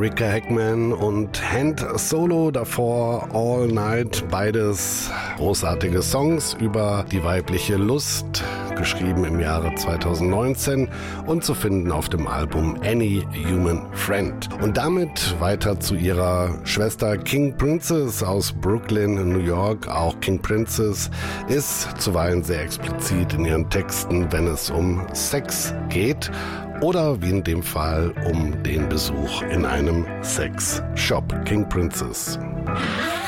Rika Hackman und Hand Solo, davor All Night, beides großartige Songs über die weibliche Lust, geschrieben im Jahre 2019 und zu finden auf dem Album Any Human Friend. Und damit weiter zu ihrer Schwester King Princess aus Brooklyn, New York. Auch King Princess ist zuweilen sehr explizit in ihren Texten, wenn es um Sex geht oder wie in dem Fall um den Besuch in einem Sexshop. King Princess.